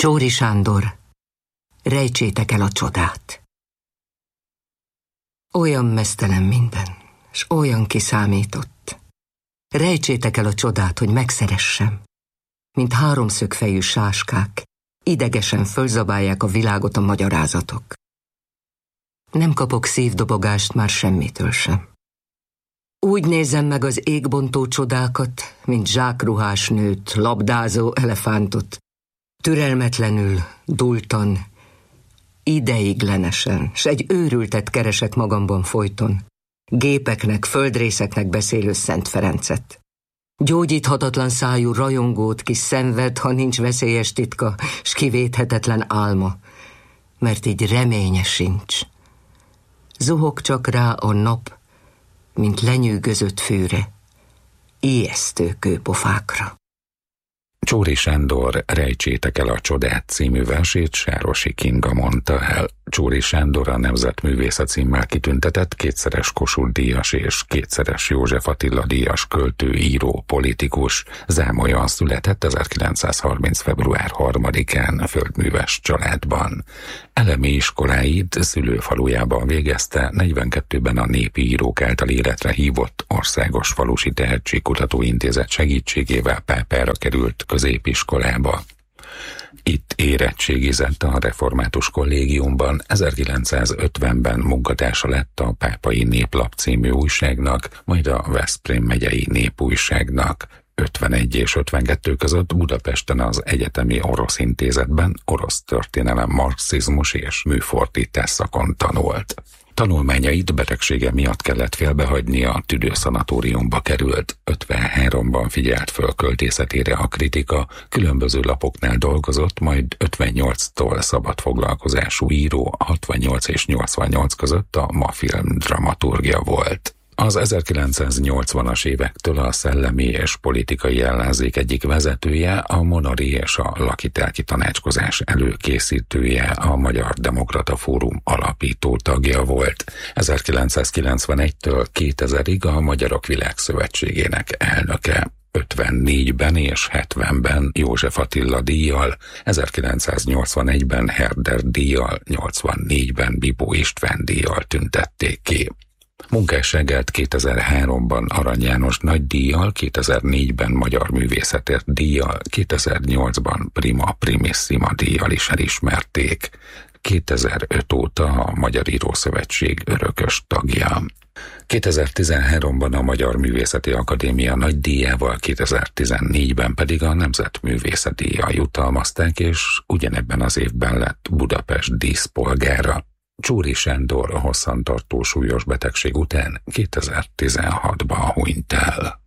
Csory Sándor, rejtsétek el a csodát. Olyan meztelen minden, s olyan kiszámított. Rejtsétek el a csodát, hogy megszeressem. Mint háromszögfejű sáskák, idegesen fölzabálják a világot a magyarázatok. Nem kapok szívdobogást már semmitől sem. Úgy nézem meg az égbontó csodákat, mint zsákruhás nőt, labdázó elefántot, türelmetlenül, dúltan, ideiglenesen, s egy őrültet keresek magamban folyton, gépeknek, földrészeknek beszélő Szent Ferencet. Gyógyíthatatlan szájú rajongót, ki szenved, ha nincs veszélyes titka, s kivéthetetlen álma, mert így reménye sincs. Zuhog csak rá a nap, mint lenyűgözött fűre, ijesztő kőpofákra. Csory Sándor Rejtsétek el a csodát című versét Sárosi Kinga mondta el. Csory Sándor a Nemzetművésze címmel kitüntetett, kétszeres Kossuth-díjas és kétszeres József Attila díjas költő, író, politikus. Zámolyon született 1930. február 3-án földműves családban. Elemi iskoláit szülőfalujában végezte, 42-ben a Népi Írók által életre hívott Országos Falusi Tehetségkutató Intézet segítségével pápára került középiskolába. Itt érettségizett a Református Kollégiumban, 1950-ben munkatársa lett a Pápai Néplap című újságnak, majd a Veszprém megyei Népújságnak. 51 és 52 között Budapesten az Egyetemi Orosz Intézetben orosz történelem, marxizmus és műfordítás szakon tanult. Tanulmányait betegsége miatt kellett félbehagynia, a tüdőszanatóriumba került. 53-ban figyelt föl költészetére a kritika, különböző lapoknál dolgozott, majd 58-tól szabadfoglalkozású író, 68 és 88 között a Mafilm dramaturgja volt. Az 1980-as évektől a szellemi és politikai ellenzék egyik vezetője, a Monori és a Lakitelki tanácskozás előkészítője, a Magyar Demokrata Fórum alapító tagja volt. 1991-től 2000-ig a Magyarok Világszövetségének elnöke. 54-ben és 70-ben József Attila díjjal, 1981-ben Herder díjjal, 84-ben Bibó István díjjal tüntették ki. Munkásságát 2003-ban Arany János nagydíjjal, 2004-ben Magyar Művészetért díjjal, 2008-ban Prima Primissima díjjal is elismerték. 2005 óta a Magyar Írószövetség örökös tagja. 2013-ban a Magyar Művészeti Akadémia nagydíjával, 2014-ben pedig a Nemzetművészeti díjjal jutalmazták, és ugyanebben az évben lett Budapest díszpolgára. Csory Sándor a hosszantartó súlyos betegség után 2016-ban hunyt el.